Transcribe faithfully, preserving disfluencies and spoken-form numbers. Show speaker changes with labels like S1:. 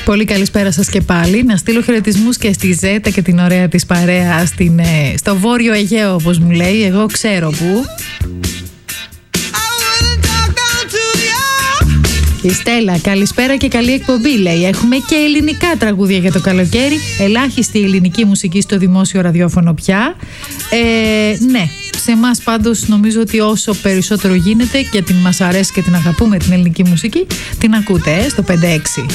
S1: Πολύ καλησπέρα σας και πάλι. Να στείλω χαιρετισμούς και στη Ζέτα και την ωραία της παρέα στην, στο Βόρειο Αιγαίο, όπως μου λέει. Εγώ ξέρω που. Η Στέλλα, καλησπέρα και καλή εκπομπή, λέει. Έχουμε και ελληνικά τραγούδια για το καλοκαίρι. Ελάχιστη ελληνική μουσική στο δημόσιο ραδιόφωνο πια. Ε, ναι, σε εμάς πάντως νομίζω ότι όσο περισσότερο γίνεται, γιατί μας αρέσει και την αγαπούμε την ελληνική μουσική, την ακούτε ε, στο πέντε έξι.